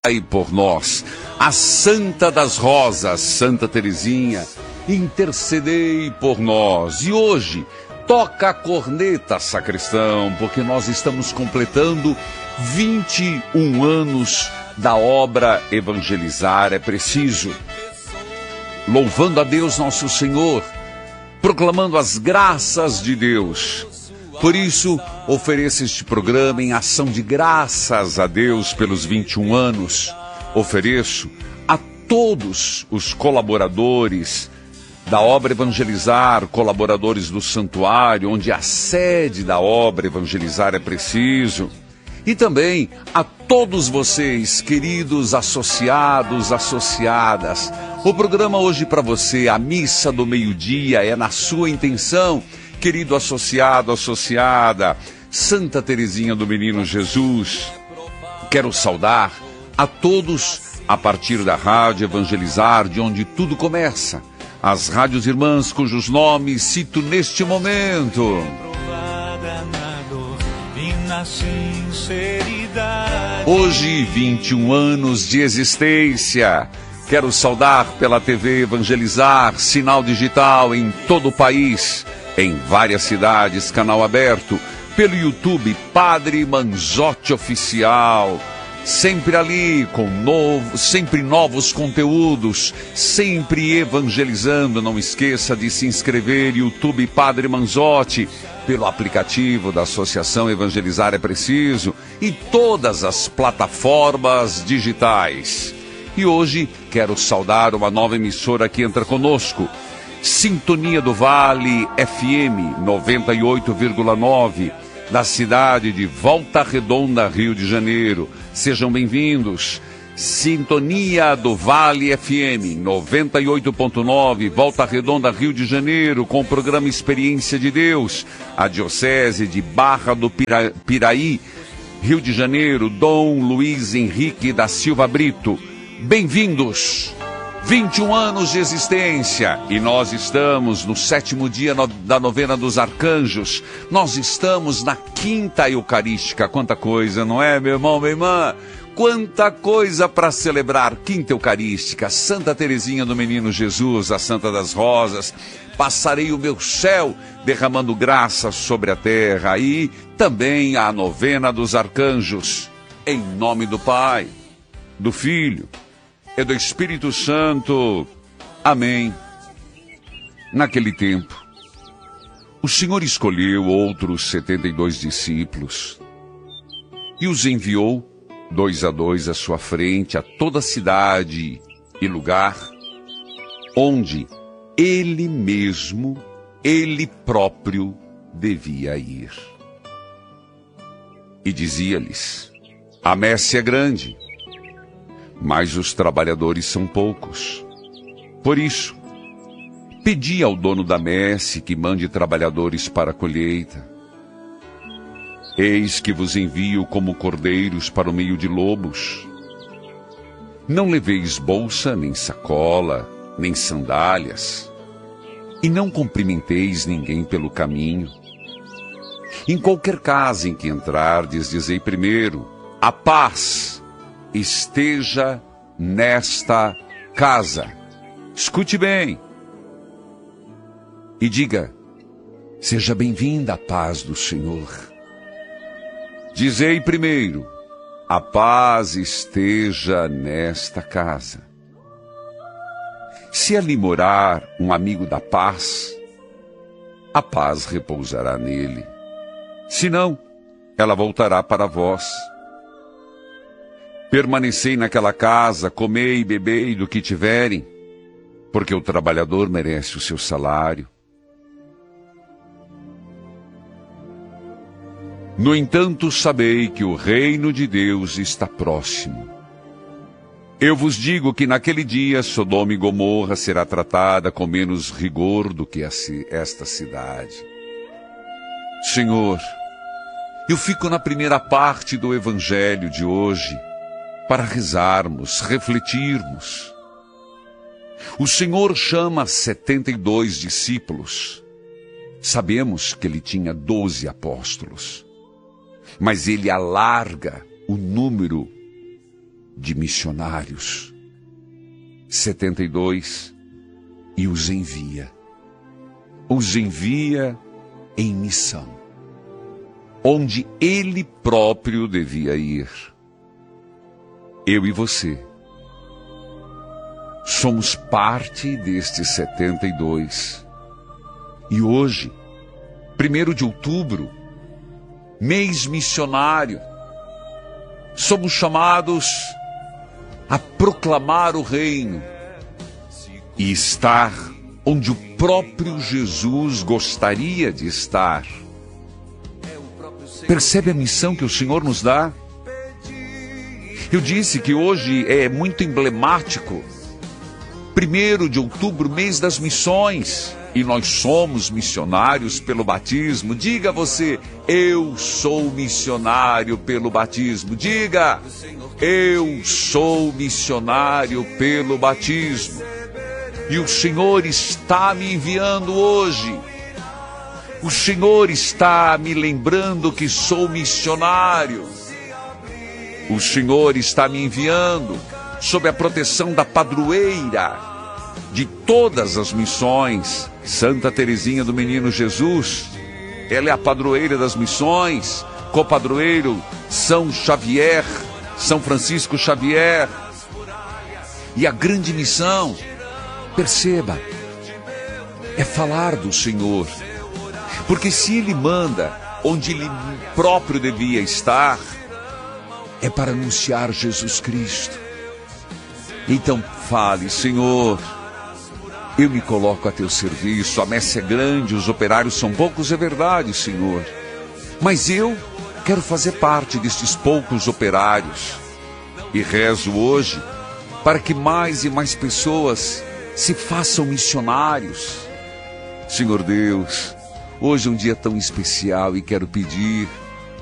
rogai por nós. A Santa das Rosas, Santa Teresinha, intercedei por nós. E hoje, toca a corneta, sacristão, porque nós estamos completando 21 anos da obra Evangelizar é Preciso. Louvando a Deus nosso Senhor, proclamando as graças de Deus. Por isso, ofereço este programa em ação de graças a Deus pelos 21 anos. Ofereço a todos os colaboradores da obra Evangelizar, colaboradores do santuário, onde a sede da obra Evangelizar é Preciso. E também a todos vocês, queridos associados, associadas. O programa hoje para você, a missa do meio-dia, é na sua intenção, querido associado, associada, Santa Teresinha do Menino Jesus. Quero saudar a todos a partir da Rádio Evangelizar, de onde tudo começa. As rádios irmãs cujos nomes cito neste momento. Hoje, 21 anos de existência. Quero saudar pela TV Evangelizar, sinal digital em todo o país, em várias cidades, canal aberto, pelo YouTube Padre Manzotti Oficial, sempre ali com sempre novos conteúdos, sempre evangelizando. Não esqueça de se inscrever, YouTube Padre Manzotti, pelo aplicativo da Associação Evangelizar é Preciso e todas as plataformas digitais. E hoje quero saudar uma nova emissora que entra conosco, Sintonia do Vale FM 98,9, da cidade de Volta Redonda, Rio de Janeiro. Sejam bem-vindos. Sintonia do Vale FM 98,9, Volta Redonda, Rio de Janeiro, com o programa Experiência de Deus. A Diocese de Barra do Piraí, Rio de Janeiro, Dom Luiz Henrique da Silva Brito. Bem-vindos. 21 anos de existência, e nós estamos no 7º dia da novena dos arcanjos. Nós estamos na quinta eucarística. Quanta coisa, não é, meu irmão, minha irmã? Quanta coisa para celebrar. Quinta eucarística, Santa Teresinha do Menino Jesus, a Santa das Rosas. Passarei o meu céu derramando graças sobre a terra. E também a novena dos arcanjos. Em nome do Pai, do Filho e do Espírito Santo. Amém. Naquele tempo, o Senhor escolheu outros 72 discípulos e os enviou 2 a 2 à sua frente a toda cidade e lugar onde ele mesmo, ele próprio devia ir. E dizia-lhes: a messe é grande, mas os trabalhadores são poucos. Por isso, pedi ao dono da messe que mande trabalhadores para a colheita. Eis que vos envio como cordeiros para o meio de lobos. Não leveis bolsa, nem sacola, nem sandálias, e não cumprimenteis ninguém pelo caminho. Em qualquer casa em que entrardes, dizei primeiro: a paz esteja nesta casa. Escute bem. E diga: seja bem-vinda a paz do Senhor. Dizei primeiro: a paz esteja nesta casa. Se ali morar um amigo da paz, a paz repousará nele. Se não, ela voltará para vós. Permanecei naquela casa, comei e bebei do que tiverem, porque o trabalhador merece o seu salário. No entanto, sabei que o reino de Deus está próximo. Eu vos digo que naquele dia Sodoma e Gomorra será tratada com menos rigor do que esta cidade. Senhor, eu fico na primeira parte do Evangelho de hoje para rezarmos, refletirmos. O Senhor chama 72 discípulos. Sabemos que ele tinha 12 apóstolos. Mas ele alarga o número de missionários. 72, e os envia. Os envia em missão, onde ele próprio devia ir. Eu e você somos parte destes 72. E hoje, 1º de outubro, mês missionário, somos chamados a proclamar o reino e estar onde o próprio Jesus gostaria de estar. Percebe a missão que o Senhor nos dá? Eu disse que hoje é muito emblemático, 1º de outubro, mês das missões, e nós somos missionários pelo batismo. Diga você, eu sou missionário pelo batismo. Diga, eu sou missionário pelo batismo. E o Senhor está me enviando hoje. O Senhor está me lembrando que sou missionário. O Senhor está me enviando sob a proteção da padroeira de todas as missões, Santa Teresinha do Menino Jesus. Ela é a padroeira das missões, copadroeiro São Xavier, São Francisco Xavier. E a grande missão, perceba, é falar do Senhor. Porque se Ele manda onde Ele próprio devia estar, é para anunciar Jesus Cristo. Então fale, Senhor, eu me coloco a teu serviço, a messe é grande, os operários são poucos, é verdade, Senhor. Mas eu quero fazer parte destes poucos operários. E rezo hoje para que mais e mais pessoas se façam missionários. Senhor Deus, hoje é um dia tão especial e quero pedir